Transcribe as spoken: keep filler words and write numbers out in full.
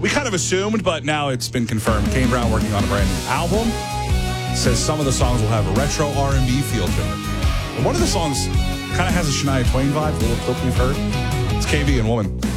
we kind of assumed, but now it's been confirmed. Kane Brown working on a brand new album. Says some of the songs will have a retro R and B feel to it. And one of the songs kind of has a Shania Twain vibe, the little clip we've heard. It's K B and Woman.